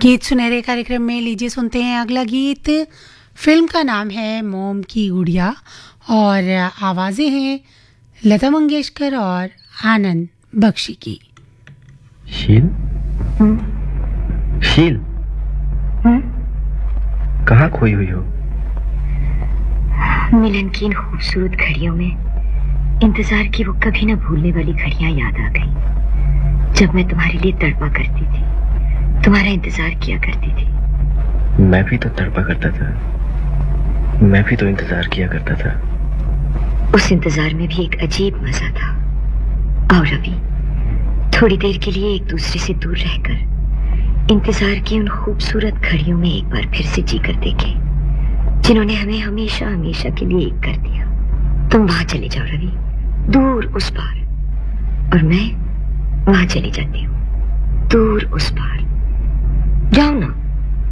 गीत सुनहरे कार्यक्रम में लीजिए सुनते हैं अगला गीत। फिल्म का नाम है मोम की गुड़िया और आवाज़ें हैं लता मंगेशकर और आनंद बख्शी की। शील शील कहाँ खोई हुई हो? मिलन की इन खूबसूरत घड़ियों में इंतजार की वो कभी न भूलने वाली घड़ियां याद आ गई, जब मैं तुम्हारे लिए तड़पा करती थी, तुम्हारा इंतजार किया करती थी। मैं भी तो तड़पा करता था, मैं भी तो इंतजार किया करता था। उस इंतजार में भी एक अजीब मजा था। आओ रवि, थोड़ी देर के लिए एक दूसरे से दूर रहकर इंतजार की उन खूबसूरत घड़ियों में एक बार फिर से जीकर देखें, जिन्होंने हमें हमेशा हमेशा के लिए एक कर दिया। तुम वहां चले जाओ रवि, दूर उस पार, और मैं वहां चली जाती हूँ, दूर उस पार।